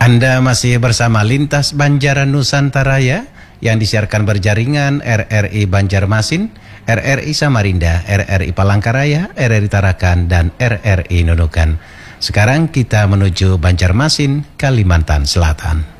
Anda masih bersama Lintas Banjaran Nusantara ya, yang disiarkan berjaringan RRI Banjarmasin, RRI Samarinda, RRI Palangkaraya, RRI Tarakan, dan RRI Nunukan. Sekarang kita menuju Banjarmasin, Kalimantan Selatan.